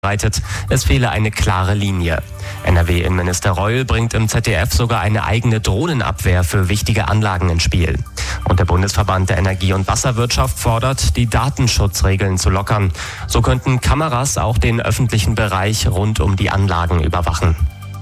Es fehle eine klare Linie. NRW-Innenminister Reul bringt im ZDF sogar eine eigene Drohnenabwehr für wichtige Anlagen ins Spiel. Und der Bundesverband der Energie- und Wasserwirtschaft fordert, die Datenschutzregeln zu lockern. So könnten Kameras auch den öffentlichen Bereich rund um die Anlagen überwachen.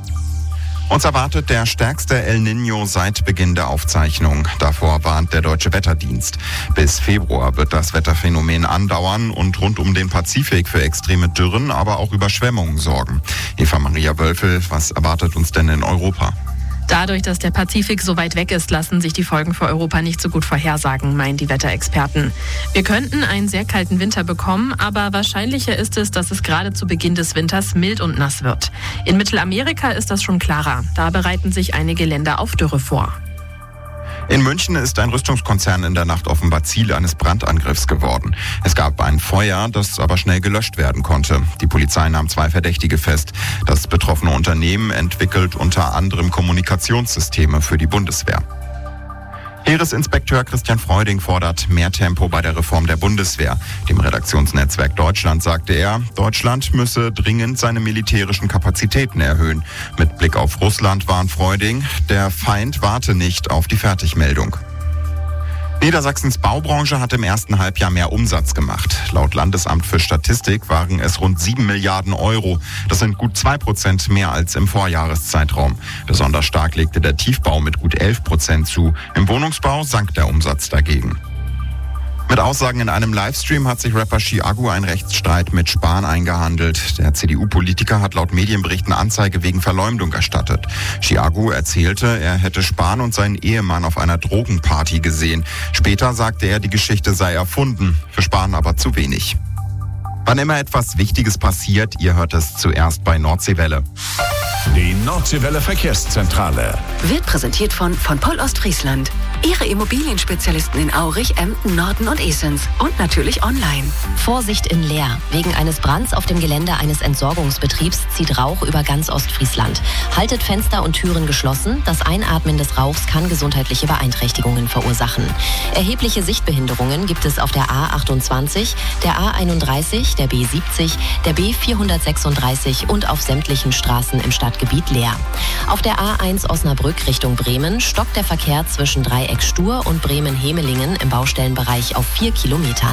Uns erwartet der stärkste El Niño seit Beginn der Aufzeichnung. Davor warnt der Deutsche Wetterdienst. Bis Februar wird das Wetterphänomen andauern und rund um den Pazifik für extreme Dürren, aber auch Überschwemmungen sorgen. Eva Maria Wölfel, was erwartet uns denn in Europa? Dadurch, dass der Pazifik so weit weg ist, lassen sich die Folgen für Europa nicht so gut vorhersagen, meinen die Wetterexperten. Wir könnten einen sehr kalten Winter bekommen, aber wahrscheinlicher ist es, dass es gerade zu Beginn des Winters mild und nass wird. In Mittelamerika ist das schon klarer. Da bereiten sich einige Länder auf Dürre vor. In München ist ein Rüstungskonzern in der Nacht offenbar Ziel eines Brandangriffs geworden. Es gab ein Feuer, das aber schnell gelöscht werden konnte. Die Polizei nahm 2 Verdächtige fest. Das betroffene Unternehmen entwickelt unter anderem Kommunikationssysteme für die Bundeswehr. Heeresinspekteur Christian Freuding fordert mehr Tempo bei der Reform der Bundeswehr. Dem Redaktionsnetzwerk Deutschland sagte er, Deutschland müsse dringend seine militärischen Kapazitäten erhöhen. Mit Blick auf Russland warnt Freuding, der Feind warte nicht auf die Fertigmeldung. Niedersachsens Baubranche hat im ersten Halbjahr mehr Umsatz gemacht. Laut Landesamt für Statistik waren es rund 7 Milliarden Euro. Das sind gut 2% mehr als im Vorjahreszeitraum. Besonders stark legte der Tiefbau mit gut 11% zu. Im Wohnungsbau sank der Umsatz dagegen. Mit Aussagen in einem Livestream hat sich Rapper Chiago einen Rechtsstreit mit Spahn eingehandelt. Der CDU-Politiker hat laut Medienberichten Anzeige wegen Verleumdung erstattet. Chiago erzählte, er hätte Spahn und seinen Ehemann auf einer Drogenparty gesehen. Später sagte er, die Geschichte sei erfunden, für Spahn aber zu wenig. Wann immer etwas Wichtiges passiert, ihr hört es zuerst bei Nordseewelle. Die Nordseewelle Verkehrszentrale wird präsentiert von Poll Ostfriesland. Ihre Immobilienspezialisten in Aurich, Emden, Norden und Esens. Und natürlich online. Vorsicht in Leer. Wegen eines Brands auf dem Gelände eines Entsorgungsbetriebs zieht Rauch über ganz Ostfriesland. Haltet Fenster und Türen geschlossen. Das Einatmen des Rauchs kann gesundheitliche Beeinträchtigungen verursachen. Erhebliche Sichtbehinderungen gibt es auf der A28, der A31, der B70, der B436 und auf sämtlichen Straßen im Stadtgebiet Leer. Auf der A1 Osnabrück Richtung Bremen stockt der Verkehr zwischen Dreieck Stur und Bremen-Hemelingen im Baustellenbereich auf 4 Kilometern.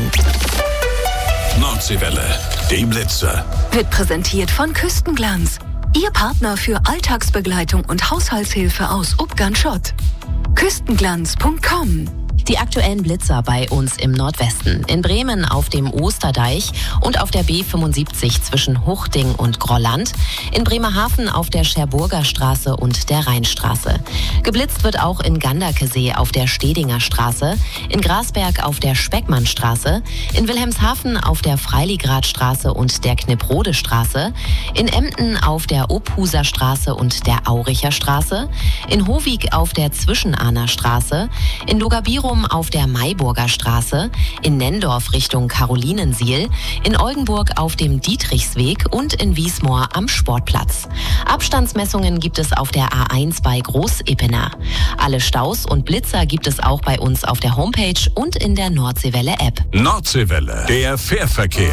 Nordseewelle, die Blitzer. Wird präsentiert von Küstenglanz. Ihr Partner für Alltagsbegleitung und Haushaltshilfe aus Ubgan-Schott. Küstenglanz.com. Die aktuellen Blitzer bei uns im Nordwesten. In Bremen auf dem Osterdeich und auf der B75 zwischen Huchting und Grolland. In Bremerhaven auf der Scherburger Straße und der Rheinstraße. Geblitzt wird auch in Ganderkesee auf der Stedinger Straße. In Grasberg auf der Speckmannstraße. In Wilhelmshaven auf der Freiligradstraße und der Knipprode Straße. In Emden auf der Obhuser Straße und der Auricher Straße. In Hovig auf der Zwischenahner Straße. In Logabirum auf der Mayburger Straße, in Nendorf Richtung Karolinensiel, in Oldenburg auf dem Dietrichsweg und in Wiesmoor am Sportplatz. Abstandsmessungen gibt es auf der A1 bei Groß-Ippener. Alle Staus und Blitzer gibt es auch bei uns auf der Homepage und in der Nordseewelle-App. Nordseewelle, der Fährverkehr.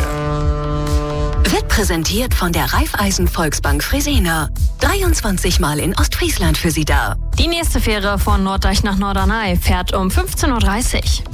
Wird präsentiert von der Raiffeisen Volksbank Fresenier. 23 Mal in Ostfriesland für Sie da. Die nächste Fähre von Norddeich nach Norderney fährt um 15.30 Uhr.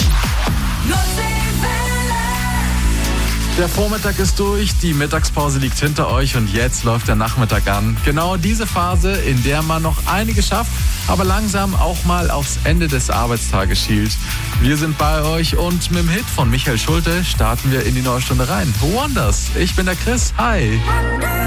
Der Vormittag ist durch, die Mittagspause liegt hinter euch und jetzt läuft der Nachmittag an. Genau diese Phase, in der man noch einiges schafft, aber langsam auch mal aufs Ende des Arbeitstages schielt. Wir sind bei euch und mit dem Hit von Michael Schulte starten wir in die neue Stunde rein. Wonders, ich bin der Chris, hi.